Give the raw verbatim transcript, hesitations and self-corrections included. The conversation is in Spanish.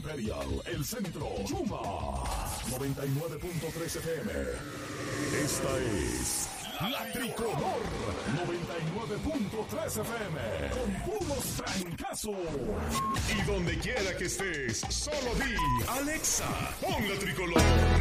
Imperial, El Centro, Yuma, noventa y nueve punto tres F M. Esta es La Tricolor, noventa y nueve punto tres F M, con puros trancazos. Y donde quiera que estés, solo di, Alexa, pon La Tricolor.